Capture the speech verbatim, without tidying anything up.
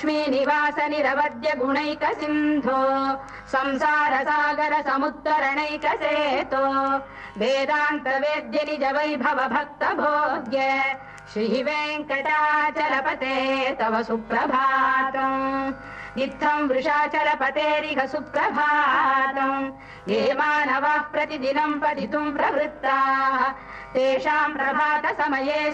निवास निरवद्य गुणैक सिन्धो संसार सागर समुत्तरणैक सेतो वेदान्त वेद्य निज वैभव भक्त भोग्य श्री वेङ्कटाचलपते तव सुप्रभातम् इत्थम् वृषाचलपतेरिह सुप्रभातम् ये मानवाः प्रतिदिनम् पठितुम् प्रवृत्ताः तेषाम् प्रभात समये